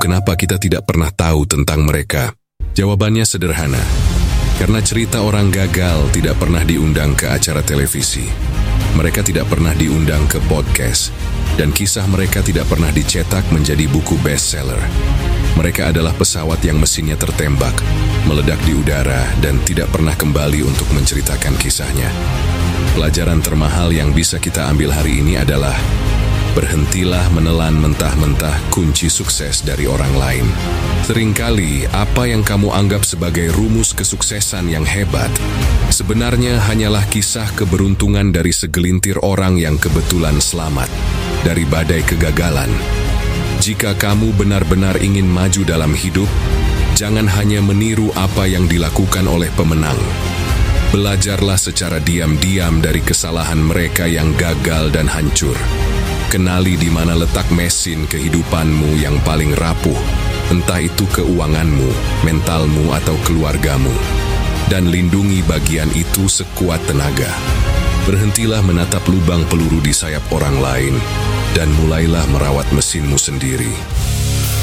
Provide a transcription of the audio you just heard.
kenapa kita tidak pernah tahu tentang mereka? Jawabannya sederhana. Karena cerita orang gagal tidak pernah diundang ke acara televisi. Mereka tidak pernah diundang ke podcast. Dan kisah mereka tidak pernah dicetak menjadi buku bestseller. Mereka adalah pesawat yang mesinnya tertembak, meledak di udara, dan tidak pernah kembali untuk menceritakan kisahnya. Pelajaran termahal yang bisa kita ambil hari ini adalah berhentilah menelan mentah-mentah kunci sukses dari orang lain. Seringkali, apa yang kamu anggap sebagai rumus kesuksesan yang hebat, sebenarnya hanyalah kisah keberuntungan dari segelintir orang yang kebetulan selamat dari badai kegagalan. Jika kamu benar-benar ingin maju dalam hidup, jangan hanya meniru apa yang dilakukan oleh pemenang. Belajarlah secara diam-diam dari kesalahan mereka yang gagal dan hancur. Kenali di mana letak mesin kehidupanmu yang paling rapuh, entah itu keuanganmu, mentalmu, atau keluargamu. Dan lindungi bagian itu sekuat tenaga. Berhentilah menatap lubang peluru di sayap orang lain, dan mulailah merawat mesinmu sendiri.